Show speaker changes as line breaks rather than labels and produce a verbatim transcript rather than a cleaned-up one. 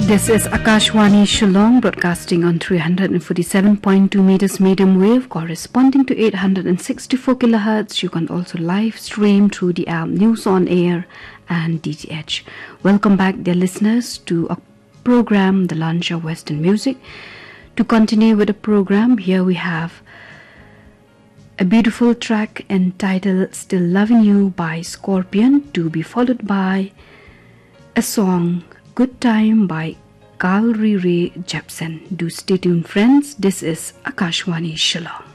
This is Akashwani Shillong, broadcasting on three hundred forty-seven point two meters medium wave corresponding to eight hundred sixty-four kilohertz. You can also live stream through the app News on Air and D T H. Welcome back, dear listeners, to a program, The Lunch of Western Music. To continue with the program, here we have a beautiful track entitled Still Loving You by Scorpion, to be followed by a song Good Time by Carl Ray Jepsen. Do stay tuned, friends. This is Akashwani Shillong.